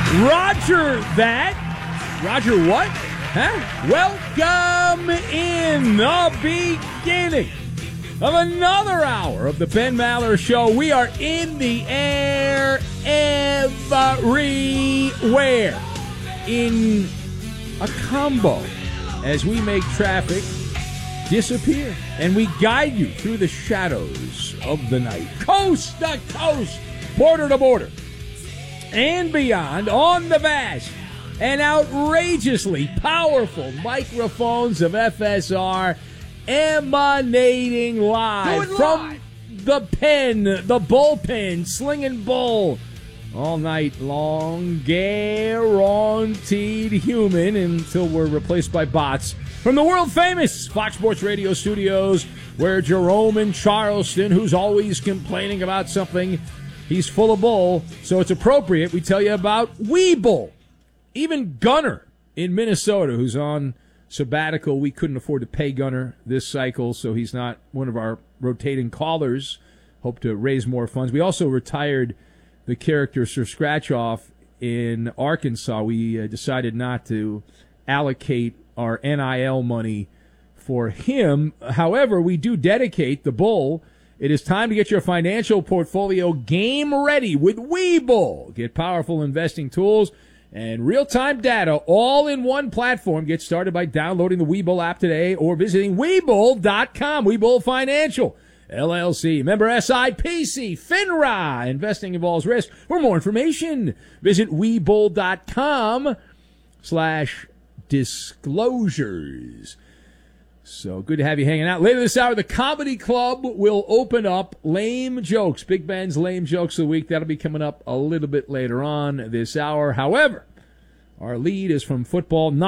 Roger that. Roger what? Huh? Welcome in the beginning of another hour of the Ben Maller Show. We are in the air everywhere in a combo as we make traffic disappear and we guide you through the shadows of the night, coast to coast, border to border, and beyond on the vast and outrageously powerful microphones of FSR, emanating live from the pen, the bullpen, slinging bull all night long, guaranteed human until we're replaced by bots. From the world-famous Fox Sports Radio studios, where Jerome in Charleston, who's always complaining about something, he's full of bull, so it's appropriate we tell you about Webull. Even Gunner in Minnesota, who's on sabbatical, we couldn't afford to pay Gunner this cycle, so he's not one of our rotating callers. Hope to raise more funds. We also retired the character Sir Scratchoff in Arkansas. We decided not to allocate our NIL money for him. However, we do dedicate the bull. It is time to get your financial portfolio game ready with Webull. Get powerful investing tools and real-time data all in one platform. Get started by downloading the Webull app today or visiting Webull.com. Webull Financial, LLC. Member SIPC. FINRA. Investing involves risk. For more information, visit Webull.com/disclosures. So good to have you hanging out. Later this hour, the Comedy Club will open up Lame Jokes. Big Ben's Lame Jokes of the Week. That'll be coming up a little bit later on this hour. However, our lead is from football.